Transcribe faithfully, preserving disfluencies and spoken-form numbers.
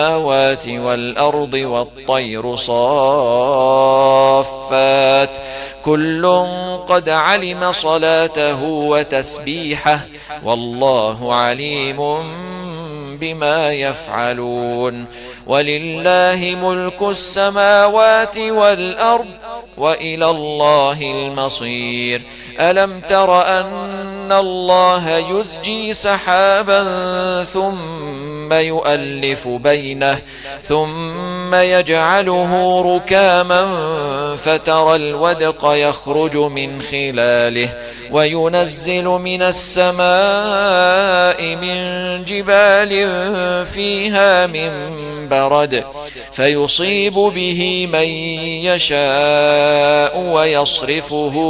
السماوات والأرض والطير صافات كل قد علم صلاته وتسبيحه والله عليم بما يفعلون. ولله ملك السماوات والأرض وإلى الله المصير. ألم تر أن الله يزجي سحابا ثم يؤلف بينه ثم يجعله ركاما فترى الودق يخرج من خلاله وينزل من السماء من جبال فيها من برد فيصيب به من يشاء ويصرفه